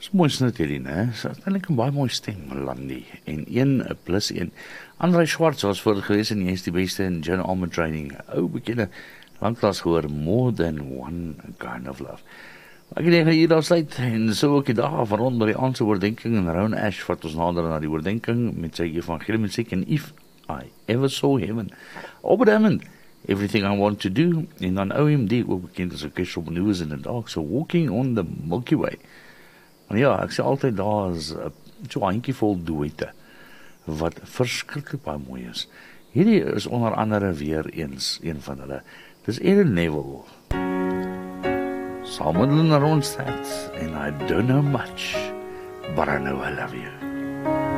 Dis mooi snit hierdie, né? Dis eintlik 'n baie mooi stem, Landi. En 1+1. André Schwartz was voor gewees en hy is die beste in John Almond Training. Ou bekende, lanklaas gehoor, More Than One Kind of Love. Ek het hier daar sluit, en so ook die dag rond by die aandse oordenking, en Rowan Ash vat ons nader na die oordenking, met sy evangelie musiek, en If I Ever Saw Heaven. Op Diamond, Everything I Want to Do, en dan OMD, ook bekend as Orchestral Maneuvers in the Dark, so Walking on the Milky Way. En ja, ek sê altyd, daar is so 'n handjievol duette, wat verskriklik baie mooi is. Hierdie is onder andere weer eens een van hulle. Dis Aaron Neville. Saam met Lynn Ronstadt, and I don't know much, but I know I love you.